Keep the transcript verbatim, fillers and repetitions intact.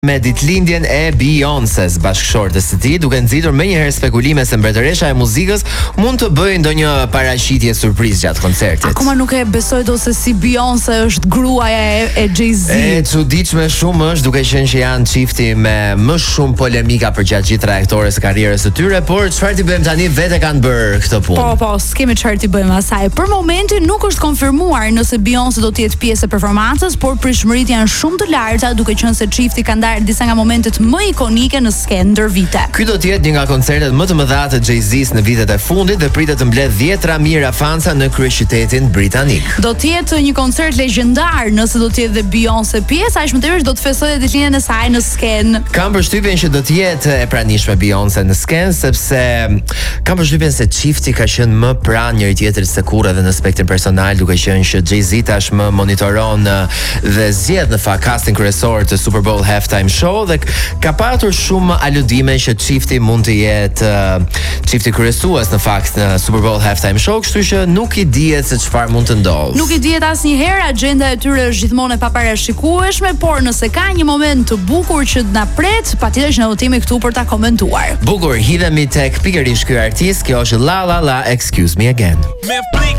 Me ditëlindjen e Beyoncés, bashkëshortes së tij, duke nxitur menjëherë spekulime se mbretëresha e muzikës mund të bëjë ndonjë paraqitje surprizë gjatë koncertit. Akoma nuk e besoj dot se si Beyoncé është gruaja e, e Jay-Z. E çuditshme shumë është, duke qenë që janë çifti me më shumë polemika për gjatë gjithë trajektores së karrierës së tyre, por çfarë ti bëjmë tani, vetë kanë bërë këtë punë. Po, po, s'kemi çfarë ti bëjmë asaj. Për momentin nuk është konfirmuar nëse Beyoncé do të jetë pjesë e performancës, por pritshmëritë janë shumë të larta, duke qenë se çifti kanë disa nga momentet më ikonike në skenë ndër vite. Ky do të jetë një nga koncertet më të mëdha të Jay-Z's në vitet e fundit dhe pritet të mbledh dhjetra mijë fansa në kryeqytetin britanik. Do të jetë një koncert legjendar nëse do të jetë dhe Beyoncé pjesë, aq më tepër do të festojë ditëlindjen e saj në skenë. Kam përshtypjen që do të jetë e pranishme Beyoncé në skenë, sepse kam përshtypjen se çifti ka qenë më pranë njëri tjetrit se kurrë edhe në aspektin personal, duke qenë që Jay-Z tashmë monitoron dhe zgjedh në fakt casting kryesor të Super Bowl halftime show dhe ka patur shumë aludime që çifti mund të jetë uh, çifti kryesues në fakt në Super Bowl halftime show, kështu që nuk i dihet se çfarë mund të ndodhë. Nuk i dihet asnjëherë, agjenda e tyre është gjithmonë e paparashikueshme, por nëse ka një moment të bukur që na pret, patjetër që ne do të jemi këtu për ta komentuar. Bukur, hidhemi tek pikërisht ky artist, kjo është La La La, Excuse Me Again.